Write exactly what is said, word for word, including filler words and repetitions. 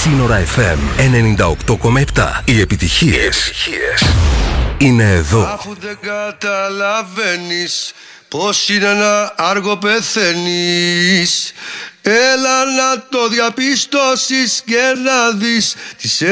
Σύνορα εφ εμ ενενήντα οκτώ κόμμα επτά. Οι επιτυχίες είναι εδώ. Αφού δεν καταλαβαίνεις πως είναι να άργο πεθαίνεις, έλα να το διαπιστώσεις και να δεις τις